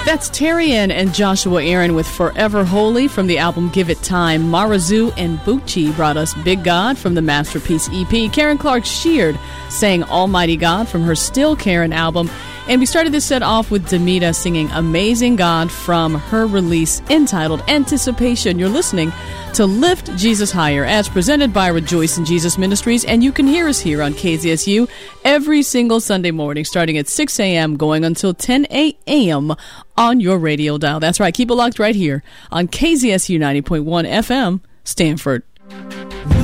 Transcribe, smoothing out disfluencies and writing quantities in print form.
That's Tarian and Joshua Aaron with Forever Holy from the album Give It Time. Marazu and Bucci brought us Big God from the Masterpiece EP. Karen Clark Sheard sang Almighty God from her Still Karen album. And we started this set off with Demita singing Amazing God from her release entitled Anticipation. You're listening to Lift Jesus Higher as presented by Rejoice in Jesus Ministries. And you can hear us here on KZSU every single Sunday morning starting at 6 a.m. going until 10 a.m. on your radio dial. That's right. Keep it locked right here on KZSU 90.1 FM, Stanford.